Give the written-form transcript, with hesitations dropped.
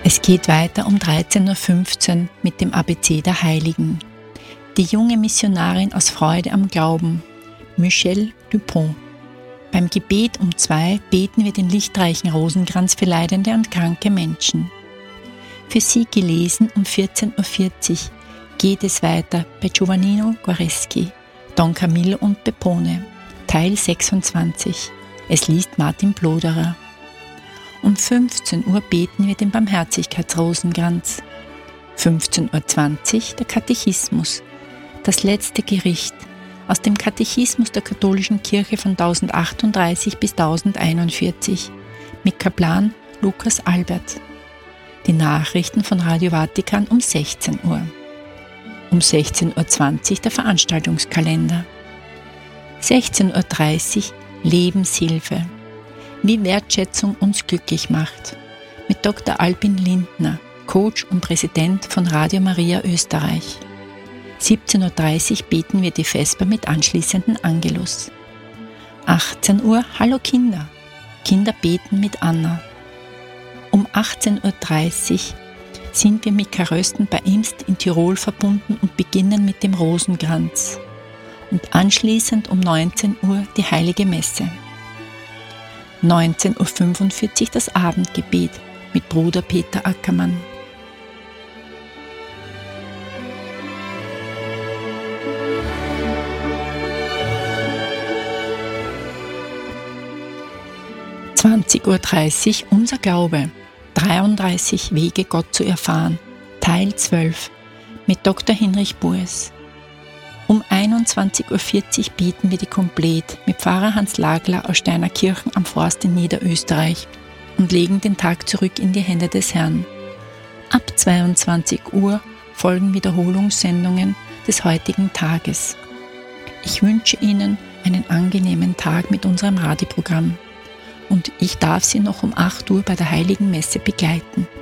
Es geht weiter um 13.15 Uhr mit dem ABC der Heiligen. Die junge Missionarin aus Freude am Glauben, Michelle Dupont. Beim Gebet um 2 beten wir den lichtreichen Rosenkranz für leidende und kranke Menschen. Für sie gelesen um 14.40 Uhr geht es weiter bei Giovannino Guareschi, Don Camillo und Pepone, Teil 26. Es liest Martin Ploderer. Um 15 Uhr beten wir den Barmherzigkeitsrosenkranz. 15.20 Uhr der Katechismus, das letzte Gericht aus dem Katechismus der katholischen Kirche von 1038 bis 1041 mit Kaplan Lukas Albert. Die Nachrichten von Radio Vatikan um 16 Uhr. Um 16.20 Uhr der Veranstaltungskalender. 16.30 Uhr Lebenshilfe. Wie Wertschätzung uns glücklich macht. Mit Dr. Albin Lindner, Coach und Präsident von Radio Maria Österreich. 17.30 Uhr beten wir die Vesper mit anschließenden Angelus. 18 Uhr Hallo Kinder. Kinder beten mit Anna. Um 18.30 Uhr sind wir mit Karösten bei Imst in Tirol verbunden und beginnen mit dem Rosenkranz. Und anschließend um 19 Uhr die Heilige Messe. 19.45 Uhr das Abendgebet mit Bruder Peter Ackermann. (20:30 Uhr) Unser Glaube. 33 Wege Gott zu erfahren. Teil 12 mit Dr. Hinrich Bues. Um 21.40 Uhr beten wir die Komplett mit Pfarrer Hans Lagler aus Steinerkirchen am Forst in Niederösterreich und legen den Tag zurück in die Hände des Herrn. Ab 22 Uhr folgen Wiederholungssendungen des heutigen Tages. Ich wünsche Ihnen einen angenehmen Tag mit unserem Radioprogramm und ich darf Sie noch um 8 Uhr bei der Heiligen Messe begleiten.